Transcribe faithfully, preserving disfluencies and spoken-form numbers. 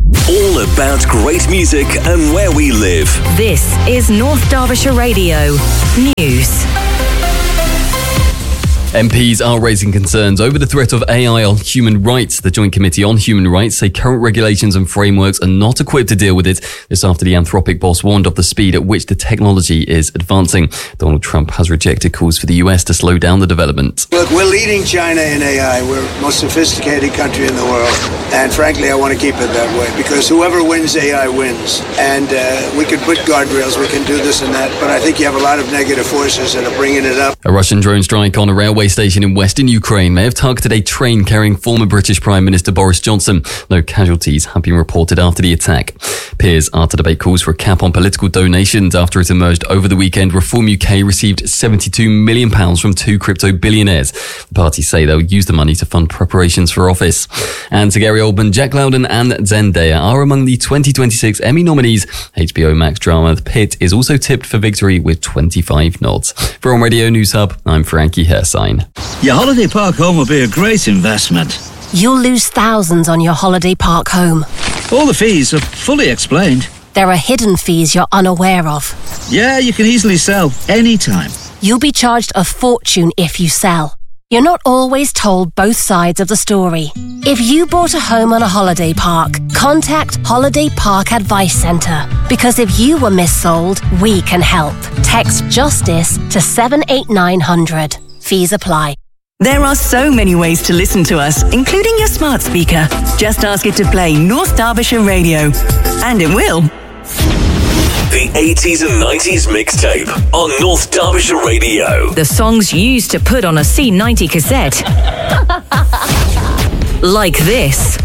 All about great music and where we live. This is North Derbyshire Radio News. M Ps are raising concerns over the threat of A I on human rights. The Joint Committee on Human Rights say current regulations and frameworks are not equipped to deal with it. This after the Anthropic boss warned of the speed at which the technology is advancing. Donald Trump has rejected calls for the U S to slow down the development. Look, we're leading China in A I. We're the most sophisticated country in the world. And frankly, I want to keep it that way because whoever wins A I wins. And uh, we can put guardrails, we can do this and that. But I think you have a lot of negative forces that are bringing it up. A Russian drone strike on a railway station in western Ukraine may have targeted a train carrying former British Prime Minister Boris Johnson. No casualties have been reported after the attack. Peers are to debate calls for a cap on political donations after it emerged over the weekend Reform U K received seventy-two million pounds from two crypto billionaires. The parties say they'll use the money to fund preparations for office. And to Gary Oldman, Jack Lowden and Zendaya are among the twenty twenty-six Emmy nominees. H B O Max drama The Pit is also tipped for victory with twenty-five nods. For On Radio News Hub, I'm Frankie Hersign. Your holiday park home will be a great investment. You'll lose thousands on your holiday park home. All the fees are fully explained. There are hidden fees you're unaware of. Yeah, you can easily sell anytime. You'll be charged a fortune if you sell. You're not always told both sides of the story. If you bought a home on a holiday park, contact Holiday Park Advice Centre. Because if you were missold, we can help. Text JUSTICE to seven eight nine hundred. Fees apply. There are so many ways to listen to us, including your smart speaker. Just ask it to play North Derbyshire Radio. And it will. The eighties and nineties mixtape on North Derbyshire Radio. The songs you used to put on a C ninety cassette. Like this.